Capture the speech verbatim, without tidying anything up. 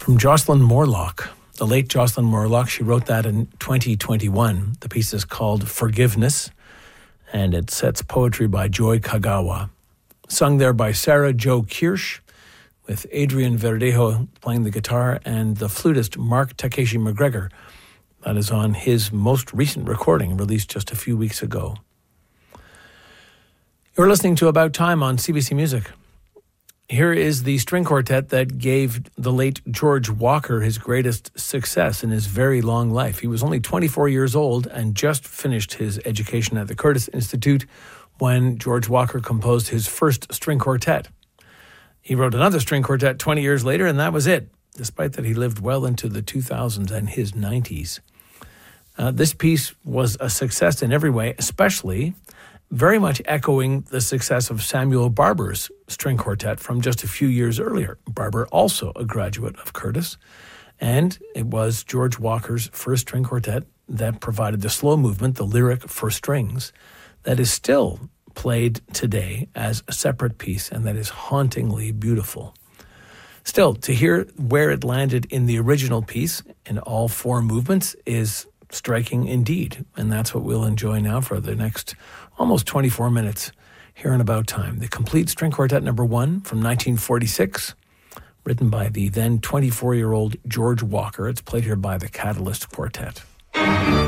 from Jocelyn Morlock. The late Jocelyn Morlock, she wrote that in twenty twenty-one. The piece is called Forgiveness, and it sets poetry by Joy Kagawa. Sung there by Sarah Jo Kirsch, with Adrian Verdejo playing the guitar and the flutist Mark Takeshi McGregor. That is on his most recent recording, released just a few weeks ago. You're listening to About Time on C B C Music. Here is the string quartet that gave the late George Walker his greatest success in his very long life. He was only twenty-four years old and just finished his education at the Curtis Institute when George Walker composed his first string quartet. He wrote another string quartet twenty years later, and that was it, despite that he lived well into the two thousands and his nineties. Uh, this piece was a success in every way, especially very much echoing the success of Samuel Barber's string quartet from just a few years earlier. Barber, also a graduate of Curtis, and it was George Walker's first string quartet that provided the slow movement, the lyric for strings, that is still played today as a separate piece and that is hauntingly beautiful. Still, to hear where it landed in the original piece in all four movements is striking indeed, and that's what we'll enjoy now for the next almost twenty-four minutes here in About Time. The Complete String Quartet number one from nineteen forty-six, written by the then twenty-four-year-old George Walker. It's played here by the Catalyst Quartet.